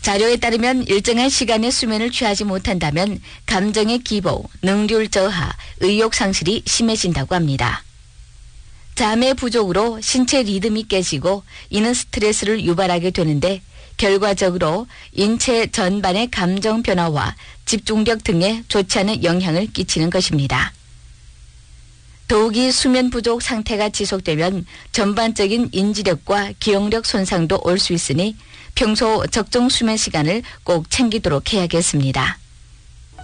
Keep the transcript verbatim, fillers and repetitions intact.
자료에 따르면 일정한 시간의 수면을 취하지 못한다면 감정의 기복, 능률 저하, 의욕 상실이 심해진다고 합니다. 잠의 부족으로 신체 리듬이 깨지고 이는 스트레스를 유발하게 되는데 결과적으로 인체 전반의 감정 변화와 집중력 등에 좋지 않은 영향을 끼치는 것입니다. 더욱이 수면 부족 상태가 지속되면 전반적인 인지력과 기억력 손상도 올 수 있으니 평소 적정 수면 시간을 꼭 챙기도록 해야겠습니다.